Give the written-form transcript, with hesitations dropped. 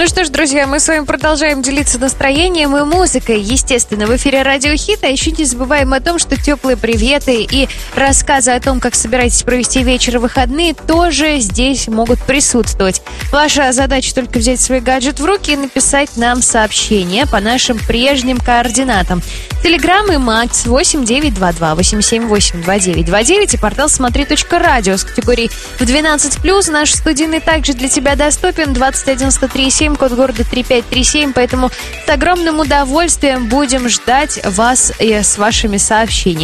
Ну что ж, друзья, мы с вами продолжаем делиться настроением и музыкой. Естественно, в эфире Радио Хит. А еще не забываем о том, что теплые приветы и рассказы о том, как собираетесь провести вечер и выходные, тоже здесь могут присутствовать. Ваша задача только взять свой гаджет в руки и написать нам сообщение по нашим прежним координатам. Телеграм и Макс 8922-878-2929 и портал смотри.радио с категорией в 12+. Наш студийный также для тебя доступен 21137, код города 3537, поэтому с огромным удовольствием будем ждать вас и с вашими сообщениями.